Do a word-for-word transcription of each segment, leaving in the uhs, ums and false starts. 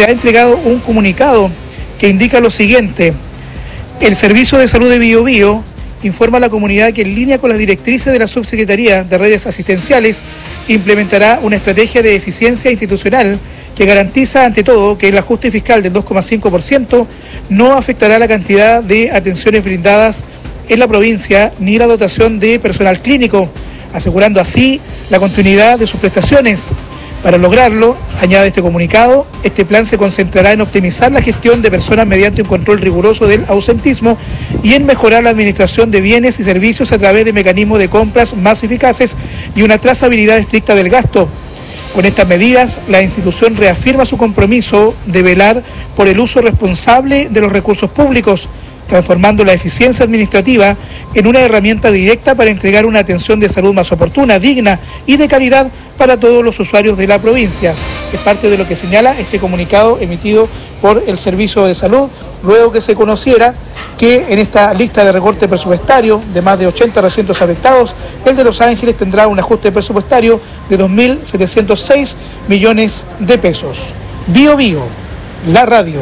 se ha entregado un comunicado que indica lo siguiente: el Servicio de Salud de Biobío informa a la comunidad que en línea con las directrices de la Subsecretaría de Redes Asistenciales implementará una estrategia de eficiencia institucional que garantiza ante todo que el ajuste fiscal del dos coma cinco por ciento no afectará la cantidad de atenciones brindadas en la provincia ni la dotación de personal clínico, asegurando así la continuidad de sus prestaciones. Para lograrlo, añade este comunicado, este plan se concentrará en optimizar la gestión de personas mediante un control riguroso del ausentismo y en mejorar la administración de bienes y servicios a través de mecanismos de compras más eficaces y una trazabilidad estricta del gasto. Con estas medidas, la institución reafirma su compromiso de velar por el uso responsable de los recursos públicos, transformando la eficiencia administrativa en una herramienta directa para entregar una atención de salud más oportuna, digna y de calidad para todos los usuarios de la provincia. Es parte de lo que señala este comunicado emitido por el Servicio de Salud, luego que se conociera que en esta lista de recorte presupuestario de más de ochenta recintos afectados, el de Los Ángeles tendrá un ajuste presupuestario de dos mil setecientos seis millones de pesos. Bio Bio, la radio.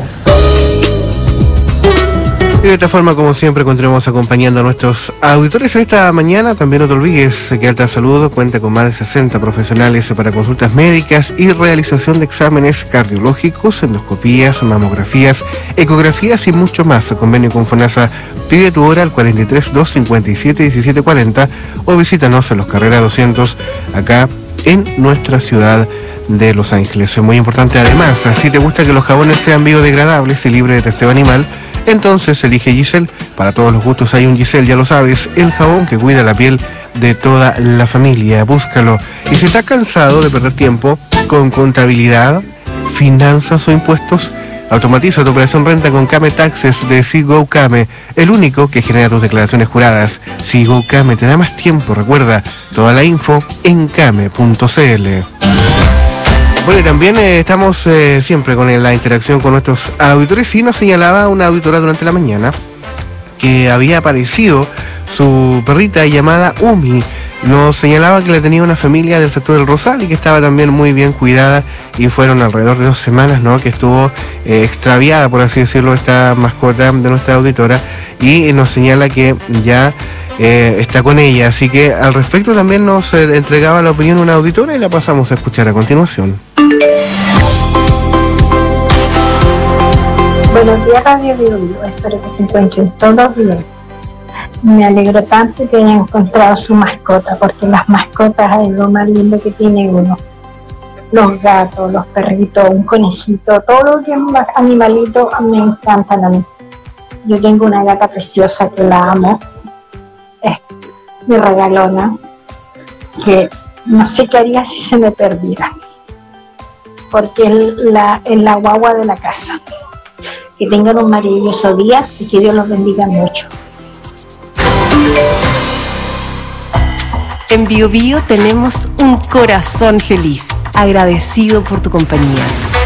Y de esta forma, como siempre, continuamos acompañando a nuestros auditores en esta mañana. También no te olvides que Alta Salud cuenta con más de sesenta profesionales para consultas médicas y realización de exámenes cardiológicos, endoscopías, mamografías, ecografías y mucho más. Convenio con FONASA. Pide tu hora al cuarenta y tres, doscientos cincuenta y siete, diecisiete cuarenta o visítanos en Los Carreras doscientos, acá en nuestra ciudad de Los Ángeles. Es muy importante además, si te gusta que los jabones sean biodegradables y libres de testeo animal, entonces elige Giselle. Para todos los gustos hay un Giselle, ya lo sabes, el jabón que cuida la piel de toda la familia. Búscalo. Y si estás cansado de perder tiempo con contabilidad, finanzas o impuestos, automatiza tu operación renta con Came Taxes de Seago Came, el único que genera tus declaraciones juradas. Seago Came te da más tiempo. Recuerda, toda la info en came punto c l. Bueno, y también eh, estamos eh, siempre con la interacción con nuestros auditores. Y nos señalaba una auditora durante la mañana que había aparecido su perrita llamada Umi. Nos señalaba que la tenía una familia del sector del Rosal y que estaba también muy bien cuidada, y fueron alrededor de dos semanas, ¿no?, que estuvo eh, extraviada, por así decirlo, esta mascota de nuestra auditora, y nos señala que ya eh, está con ella. Así que al respecto también nos eh, entregaba la opinión una auditora y la pasamos a escuchar a continuación. Buenos días, Radio Bio Bio. Espero que se encuentren todos bien. Me alegro tanto que hayan encontrado su mascota, porque las mascotas es lo más lindo que tiene uno. Los gatos, los perritos, un conejito, todo lo que es animalitos me encantan a mí. Yo tengo una gata preciosa que la amo, es mi regalona, que no sé qué haría si se me perdiera, porque es la, es la guagua de la casa. Que tengan un maravilloso día y que Dios los bendiga mucho. En Bio Bio tenemos un corazón feliz, agradecido por tu compañía.